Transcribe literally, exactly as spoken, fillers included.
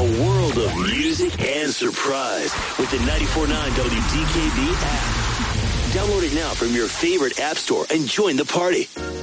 A world of music and surprise with the ninety-four point nine W D K B app. Download it now from your favorite app store and join the party.